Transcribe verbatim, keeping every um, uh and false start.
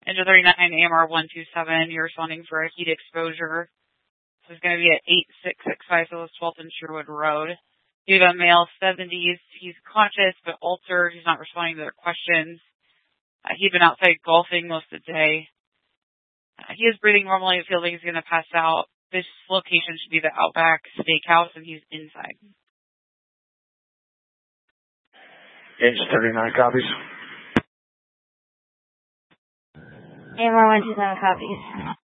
Engine thirty-nine, A M R one two seven, you're responding for a heat exposure. This is going to be at eight six six five South twelfth and Sherwood Road. You have a male, seventies. He's conscious but altered. He's not responding to their questions. Uh, he's been outside golfing most of the day. Uh, he is breathing normally. It feels like he's going to pass out. This location should be the Outback Steakhouse, and he's inside. Engine thirty-nine copies. A M R one two seven copies.